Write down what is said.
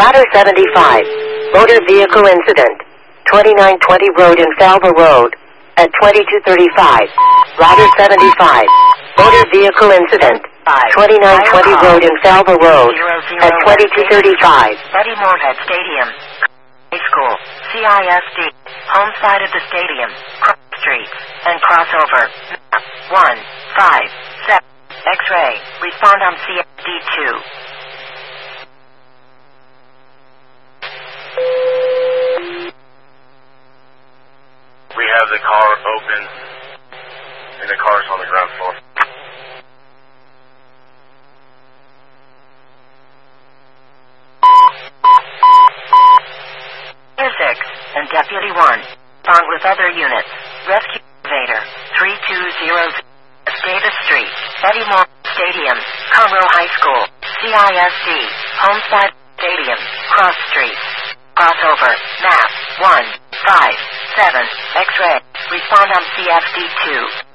Ladder 75. Motor vehicle incident. 2920 road in Falva Road. At 2235. Ladder 75. Motor vehicle incident. 2920 road in Falva Road. At 2235. Buddy Moorhead Stadium. High School. CISD. Home side of the stadium. Cross Street. And crossover. Map 157. X-ray. Respond on CISD 2. We have the car open, and the car's on the ground floor. Air 6 and Deputy 1. Bond with other units. Rescue Elevator 3200 Davis Street. Buddy Moore Stadium. Conroe High School. CISD. Homeside Stadium. Cross Street. Crossover. Map 157. X-ray. Respond on CFD 2.